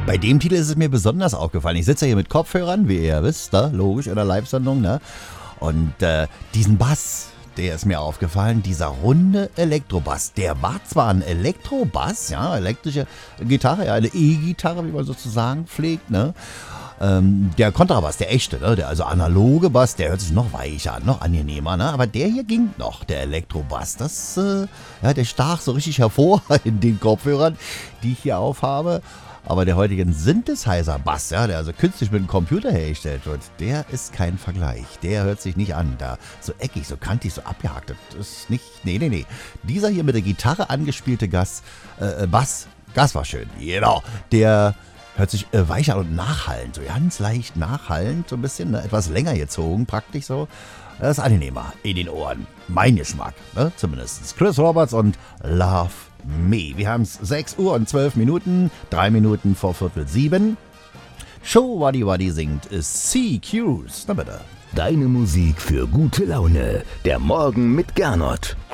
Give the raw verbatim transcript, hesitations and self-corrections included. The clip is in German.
Bei dem Titel ist es mir besonders aufgefallen. Ich sitze hier mit Kopfhörern, wie ihr ja wisst, ne? Logisch, in der Live-Sendung. Ne? Und äh, diesen Bass, der ist mir aufgefallen, dieser runde Elektrobass. Der war zwar ein Elektrobass, ja, elektrische Gitarre, ja, eine E-Gitarre, wie man sozusagen pflegt, ne? Ähm, der Kontrabass, der echte, ne? Der also analoge Bass, der hört sich noch weicher an, noch angenehmer, ne? Aber der hier ging noch, der Elektrobass. Das, äh, ja, der stach so richtig hervor in den Kopfhörern, die ich hier aufhabe. Aber der heutige Synthesizer-Bass, ja, der also künstlich mit dem Computer hergestellt wird, der ist kein Vergleich. Der hört sich nicht an. Da so eckig, so kantig, so abgehakt. Das ist nicht. Nee, nee, nee. Dieser hier mit der Gitarre angespielte Gas, äh, Bass, Gas war schön. Genau. Der hört sich äh, weicher und nachhallend, so ganz leicht nachhallend, so ein bisschen, ne? Etwas länger gezogen, praktisch so. Das ist angenehmer in den Ohren. Mein Geschmack, ne? Zumindest. Chris Roberts und Love Me. Wir haben es sechs Uhr und zwölf Minuten, drei Minuten vor Viertel sieben. Show Waddy Waddy singt Sea Cruise. Na bitte. Deine Musik für gute Laune. Der Morgen mit Gernot.